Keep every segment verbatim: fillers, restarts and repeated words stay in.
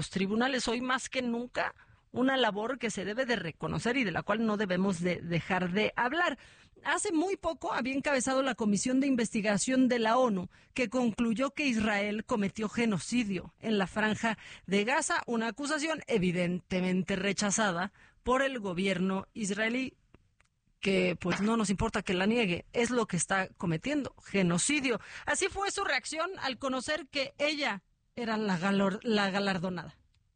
los tribunales hoy más que nunca una labor que se debe de reconocer y de la cual no debemos de dejar de hablar. Hace muy poco había encabezado la Comisión de Investigación de la ONU, que concluyó que Israel cometió genocidio en la Franja de Gaza, una acusación evidentemente rechazada por el gobierno israelí, que pues no nos importa que la niegue, es lo que está cometiendo, genocidio. Así fue su reacción al conocer que ella era la, galor, la galardonada.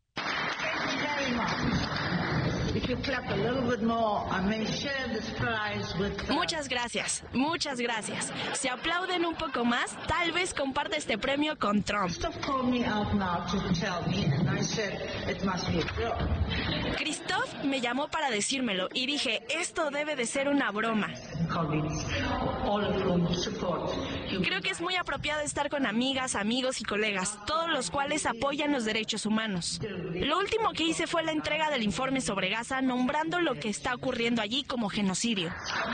Muchas gracias, muchas gracias. Si aplauden un poco más, tal vez comparte este premio con Trump. Christoph me llamó para decírmelo y dije, esto debe de ser una broma. Creo que es muy apropiado estar con amigas, amigos y colegas, todos los cuales apoyan los derechos humanos. Lo último que hice fue la entrega del informe sobre Gaza, nombrando lo que está ocurriendo allí como genocidio.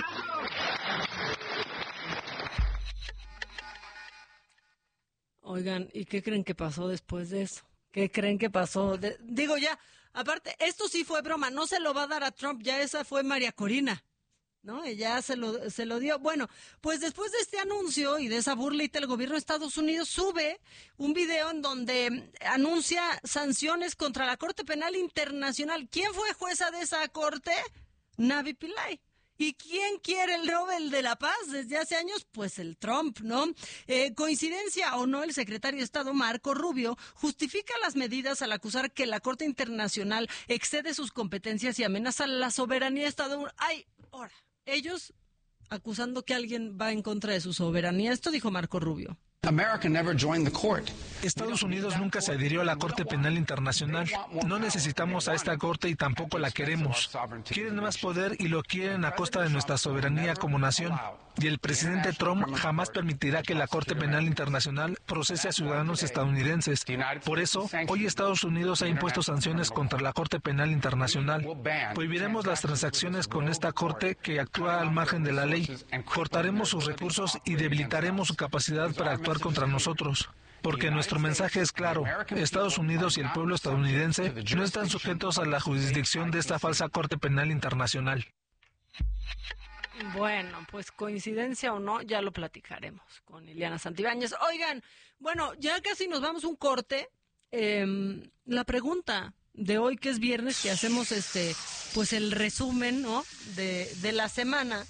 Oigan, ¿y qué creen que pasó después de eso? ¿Qué creen que pasó? De, digo ya, aparte, esto sí fue broma, no se lo va a dar a Trump, ya esa fue María Corina, ¿no? Ella se lo, se lo dio. Bueno, pues después de este anuncio y de esa burlita, el gobierno de Estados Unidos sube un video en donde anuncia sanciones contra la Corte Penal Internacional. ¿Quién fue jueza de esa corte? Navi Pillay. ¿Y quién quiere el Nobel de la Paz desde hace años? Pues el Trump, ¿no? Eh, coincidencia o no, el secretario de Estado Marco Rubio justifica las medidas al acusar que la Corte Internacional excede sus competencias y amenaza la soberanía estadounidense. ¡Ay! Ahora, ellos acusando que alguien va en contra de su soberanía. Esto dijo Marco Rubio. Estados Unidos nunca se adhirió a la Corte Penal Internacional. No necesitamos a esta Corte y tampoco la queremos. Quieren más poder y lo quieren a costa de nuestra soberanía como nación. Y el presidente Trump jamás permitirá que la Corte Penal Internacional procese a ciudadanos estadounidenses. Por eso, hoy Estados Unidos ha impuesto sanciones contra la Corte Penal Internacional. Prohibiremos las transacciones con esta Corte que actúa al margen de la ley. Cortaremos sus recursos y debilitaremos su capacidad para actuar contra nosotros. Porque nuestro mensaje es claro, Estados Unidos y el pueblo estadounidense no están sujetos a la jurisdicción de esta falsa Corte Penal Internacional. Bueno, pues coincidencia o no, ya lo platicaremos con Ileana Santibáñez. Oigan, bueno, ya casi nos vamos un corte. Eh, la pregunta de hoy, que es viernes, que hacemos este, pues el resumen, ¿no? De, de la semana,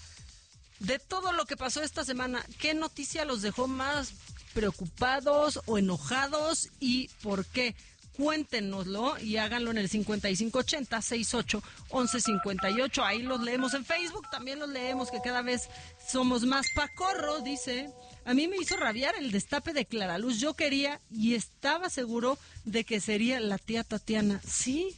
de todo lo que pasó esta semana. ¿Qué noticia los dejó más preocupados o enojados y por qué? Cuéntenoslo y háganlo en el cincuenta y cinco ochenta, sesenta y ocho, once cincuenta y ocho. Ahí los leemos en Facebook, también los leemos, que cada vez somos más. Pacorro dice, a mí me hizo rabiar el destape de Clara Luz. Yo quería y estaba seguro de que sería la tía Tatiana. Sí,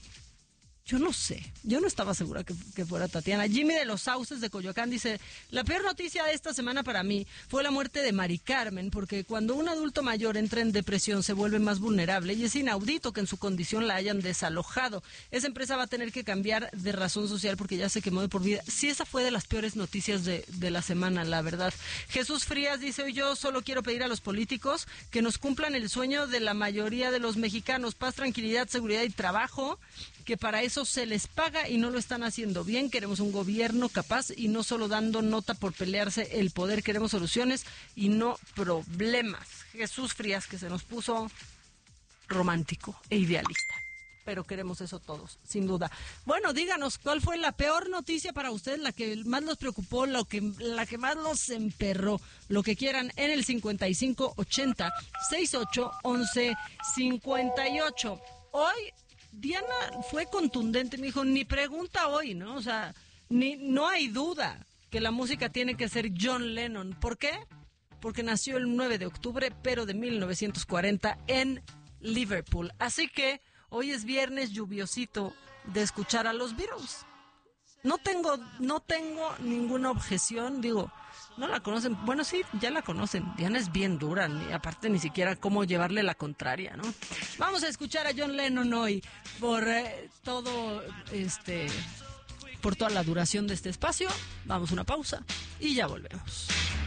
yo no sé, yo no estaba segura que, que fuera Tatiana. Jimmy de los Sauces de Coyoacán dice, la peor noticia de esta semana para mí fue la muerte de Mari Carmen, porque cuando un adulto mayor entra en depresión se vuelve más vulnerable y es inaudito que en su condición la hayan desalojado. Esa empresa va a tener que cambiar de razón social porque ya se quemó de por vida. Sí, esa fue de las peores noticias de, de la semana, la verdad. Jesús Frías dice, yo solo quiero pedir a los políticos que nos cumplan el sueño de la mayoría de los mexicanos, paz, tranquilidad, seguridad y trabajo, que para eso se les paga y no lo están haciendo bien. Queremos un gobierno capaz y no solo dando nota por pelearse el poder. Queremos soluciones y no problemas. Jesús Frías, que se nos puso romántico e idealista, pero queremos eso todos, sin duda. Bueno, díganos, ¿cuál fue la peor noticia para ustedes, la que más los preocupó, lo que, la que más los emperró? Lo que quieran en el cincuenta y cinco ochenta, sesenta y ocho, once cincuenta y ocho. Hoy Diana fue contundente, me dijo, ni pregunta hoy, ¿no? O sea, ni no hay duda que la música tiene que ser John Lennon. ¿Por qué? Porque nació el nueve de octubre, pero de mil novecientos cuarenta en Liverpool. Así que hoy es viernes lluviosito de escuchar a los Beatles. No tengo, no tengo ninguna objeción, digo, no la conocen, bueno sí, ya la conocen, Diana es bien dura, ni, aparte ni siquiera cómo llevarle la contraria, ¿no? Vamos a escuchar a John Lennon hoy por eh, todo, este, por toda la duración de este espacio. Vamos a una pausa y ya volvemos.